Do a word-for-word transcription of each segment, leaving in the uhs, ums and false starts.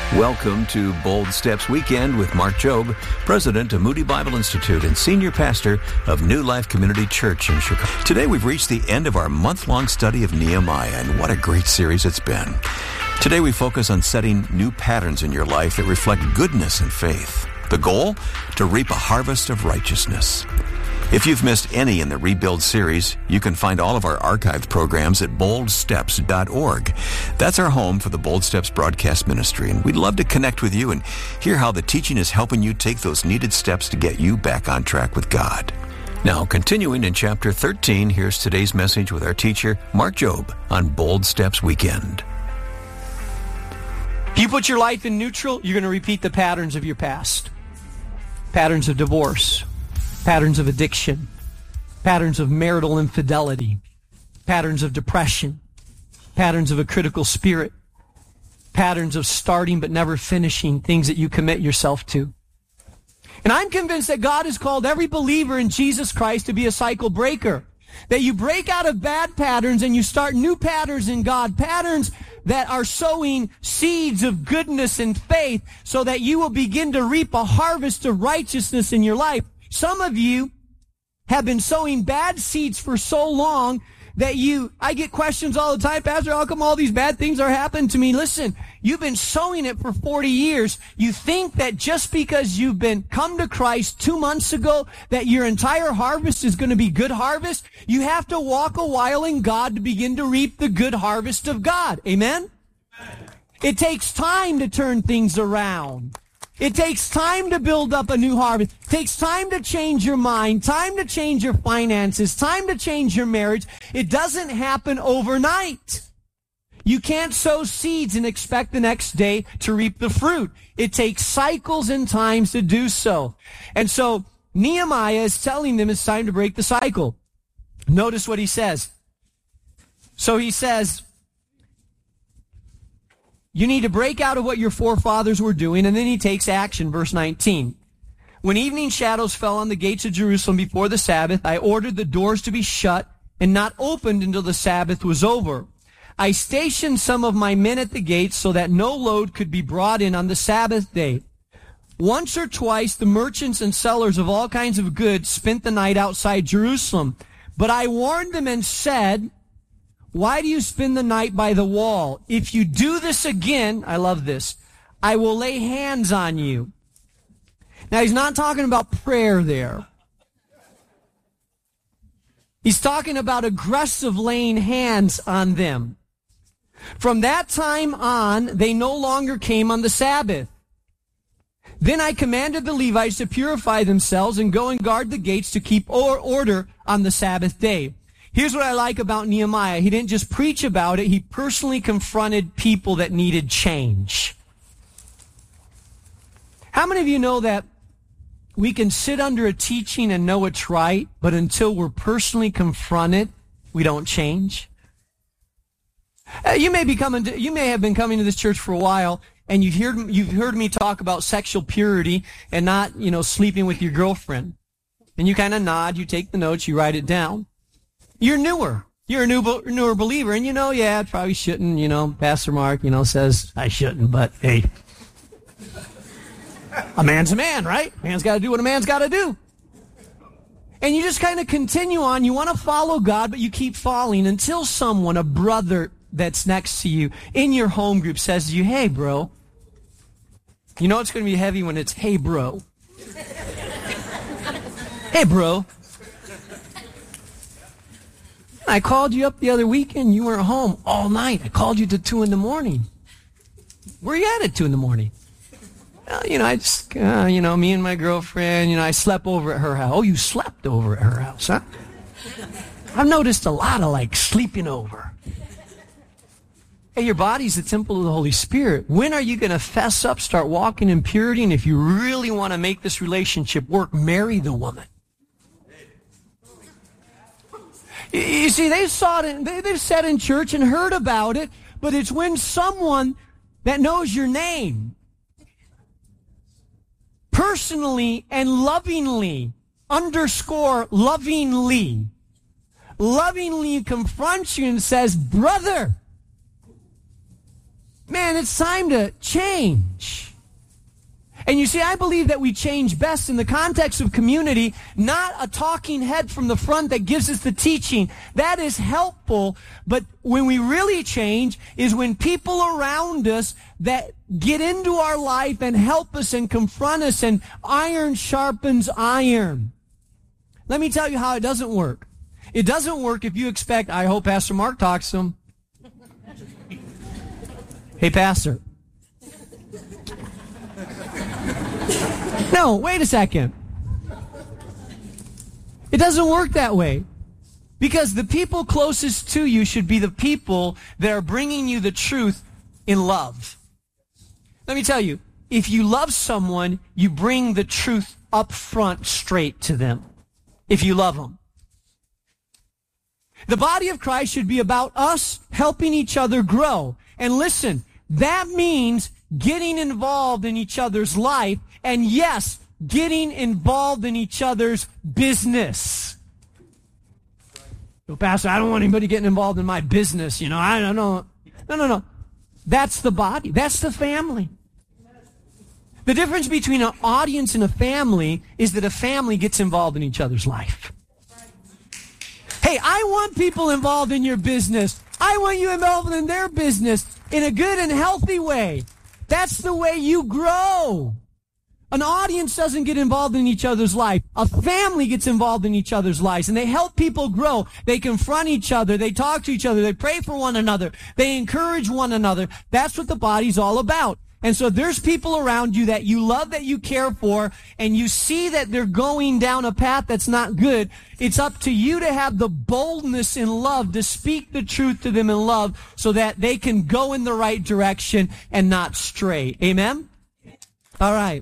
Welcome to Bold Steps Weekend with Mark Jobe, president of Moody Bible Institute and senior pastor of New Life Community Church in Chicago. Today we've reached the end of our month-long study of Nehemiah, and what a great series it's been. Today we focus on setting new patterns in your life that reflect goodness and faith. The goal? To reap a harvest of righteousness. If you've missed any in the Rebuild series, you can find all of our archived programs at bold steps dot org. That's our home for the Bold Steps broadcast ministry, and we'd love to connect with you and hear how the teaching is helping you take those needed steps to get you back on track with God. Now, continuing in chapter thirteen, here's today's message with our teacher, Mark Jobe, on Bold Steps Weekend. If you put your life in neutral, you're going to repeat the patterns of your past. Patterns of divorce. Patterns of addiction, patterns of marital infidelity, patterns of depression, patterns of a critical spirit, patterns of starting but never finishing things that you commit yourself to. And I'm convinced that God has called every believer in Jesus Christ to be a cycle breaker. That you break out of bad patterns and you start new patterns in God, patterns that are sowing seeds of goodness and faith so that you will begin to reap a harvest of righteousness in your life. Some of you have been sowing bad seeds for so long that you, I get questions all the time, Pastor, how come all these bad things are happening to me? Listen, you've been sowing it for forty years. You think that just because you've been come to Christ two months ago, that your entire harvest is going to be good harvest? You have to walk a while in God to begin to reap the good harvest of God. Amen? It takes time to turn things around. It takes time to build up a new harvest. It takes time to change your mind, time to change your finances, time to change your marriage. It doesn't happen overnight. You can't sow seeds and expect the next day to reap the fruit. It takes cycles and times to do so. And so Nehemiah is telling them it's time to break the cycle. Notice what he says. So he says, you need to break out of what your forefathers were doing, and then he takes action, verse nineteen. When evening shadows fell on the gates of Jerusalem before the Sabbath, I ordered the doors to be shut and not opened until the Sabbath was over. I stationed some of my men at the gates so that no load could be brought in on the Sabbath day. Once or twice, the merchants and sellers of all kinds of goods spent the night outside Jerusalem. But I warned them and said, why do you spend the night by the wall? If you do this again, I love this, I will lay hands on you. Now, he's not talking about prayer there. He's talking about aggressive laying hands on them. From that time on, they no longer came on the Sabbath. Then I commanded the Levites to purify themselves and go and guard the gates to keep order on the Sabbath day. Here's what I like about Nehemiah. He didn't just preach about it. He personally confronted people that needed change. How many of you know that we can sit under a teaching and know it's right, but until we're personally confronted, we don't change? Uh, you may be coming to, you may have been coming to this church for a while, and you've heard, you've heard me talk about sexual purity and not, you know, sleeping with your girlfriend. And you kind of nod, you take the notes, you write it down. You're newer. You're a new, newer believer, and you know, yeah, I probably shouldn't, you know, Pastor Mark, you know, says I shouldn't, but hey, a man's a man, right? A man's got to do what a man's got to do. And you just kind of continue on. You want to follow God, but you keep falling until someone, a brother that's next to you in your home group says to you, hey, bro. You know it's going to be heavy when it's, hey, bro. Hey, bro. I called you up the other weekend. You weren't home all night. I called you to two in the morning. Where you at at two in the morning? Well, you know, I just, uh, you know, me and my girlfriend, you know, I slept over at her house. Oh, you slept over at her house, huh? I've noticed a lot of, like, sleeping over. Hey, your body's the temple of the Holy Spirit. When are you going to fess up, start walking in purity? And if you really want to make this relationship work, marry the woman. You see, they saw it, they, they've sat in church and heard about it, but it's when someone that knows your name personally and lovingly, underscore lovingly, lovingly confronts you and says, brother, man, it's time to change. And you see, I believe that we change best in the context of community, not a talking head from the front that gives us the teaching. That is helpful, but when we really change is when people around us that get into our life and help us and confront us, and iron sharpens iron. Let me tell you how it doesn't work. It doesn't work if you expect, I hope Pastor Mark talks to him. Hey, Pastor. No, wait a second. It doesn't work that way. Because the people closest to you should be the people that are bringing you the truth in love. Let me tell you, if you love someone, you bring the truth up front straight to them. If you love them. The body of Christ should be about us helping each other grow. And listen, that means getting involved in each other's life, and yes, getting involved in each other's business. So, Pastor, I don't want anybody getting involved in my business, you know, I don't know. No, no, no. That's the body. That's the family. The difference between an audience and a family is that a family gets involved in each other's life. Hey, I want people involved in your business. I want you involved in their business in a good and healthy way. That's the way you grow. An audience doesn't get involved in each other's life. A family gets involved in each other's lives, and they help people grow. They confront each other. They talk to each other. They pray for one another. They encourage one another. That's what the body's all about. And so there's people around you that you love, that you care for, and you see that they're going down a path that's not good. It's up to you to have the boldness in love to speak the truth to them in love so that they can go in the right direction and not stray. Amen? All right.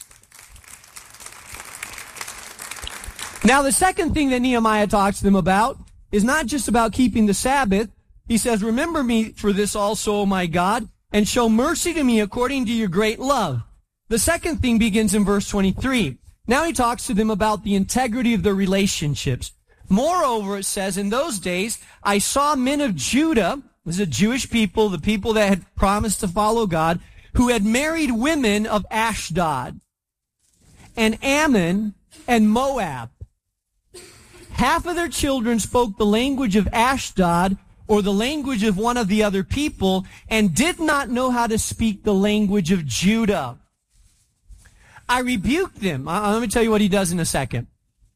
Now, the second thing that Nehemiah talks to them about is not just about keeping the Sabbath. He says, remember me for this also, O my God, and show mercy to me according to your great love. The second thing begins in verse twenty-three. Now he talks to them about the integrity of their relationships. Moreover, it says, in those days, I saw men of Judah, this is a Jewish people, the people that had promised to follow God, who had married women of Ashdod and Ammon and Moab. Half of their children spoke the language of Ashdod, or the language of one of the other people, and did not know how to speak the language of Judah. I rebuked them. Uh, let me tell you what he does in a second.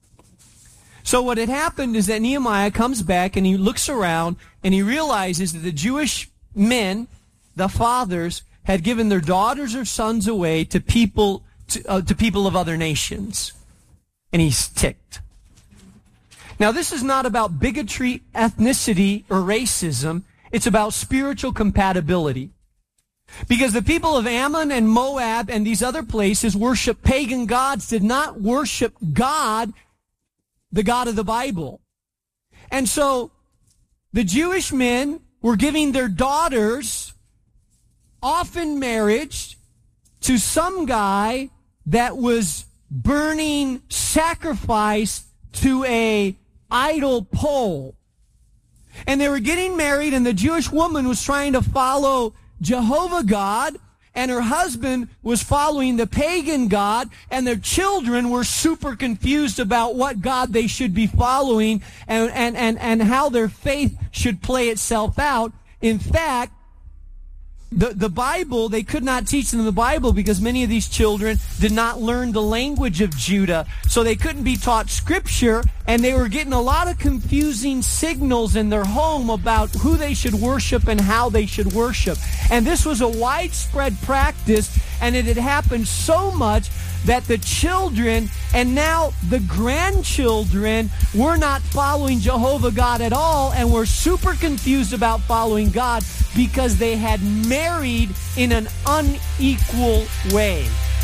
So what had happened is that Nehemiah comes back and he looks around and he realizes that the Jewish men, the fathers, had given their daughters or sons away to people to, uh, to people of other nations. And he's ticked. Now, this is not about bigotry, ethnicity, or racism. It's about spiritual compatibility. Because the people of Ammon and Moab and these other places worship pagan gods, did not worship God, the God of the Bible. And so, the Jewish men were giving their daughters off in marriage to some guy that was burning sacrifice to a idol pole. And they were getting married, and the Jewish woman was trying to follow Jehovah God, and her husband was following the pagan god, and their children were super confused about what God they should be following and, and, and, and how their faith should play itself out. In fact, The, the Bible, they could not teach them the Bible because many of these children did not learn the language of Judah. So they couldn't be taught Scripture, and they were getting a lot of confusing signals in their home about who they should worship and how they should worship. And this was a widespread practice, and it had happened so much that the children and now the grandchildren were not following Jehovah God at all and were super confused about following God because they had married in an unequal way.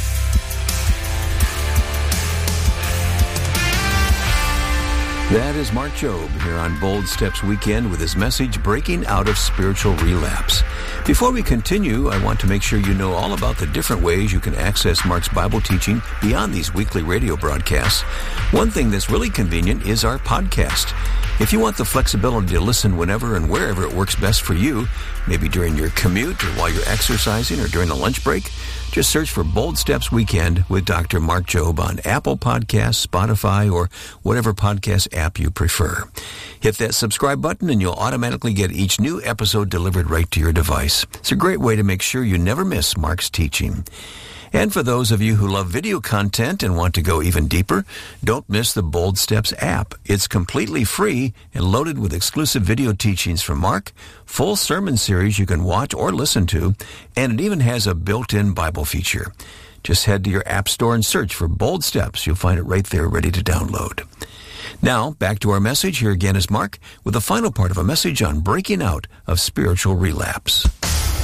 That is Mark Jobe here on Bold Steps Weekend with his message, Breaking Out of Spiritual Relapse. Before we continue, I want to make sure you know all about the different ways you can access Mark's Bible teaching beyond these weekly radio broadcasts. One thing that's really convenient is our podcast. If you want the flexibility to listen whenever and wherever it works best for you, maybe during your commute or while you're exercising or during a lunch break, just search for Bold Steps Weekend with Doctor Mark Jobe on Apple Podcasts, Spotify, or whatever podcast app you prefer. Hit that subscribe button and you'll automatically get each new episode delivered right to your device. It's a great way to make sure you never miss Mark's teaching. And for those of you who love video content and want to go even deeper, don't miss the Bold Steps app. It's completely free and loaded with exclusive video teachings from Mark, full sermon series you can watch or listen to, and it even has a built-in Bible feature. Just head to your app store and search for Bold Steps. You'll find it right there ready to download. Now, back to our message. Here again is Mark with the final part of a message on breaking out of spiritual relapse.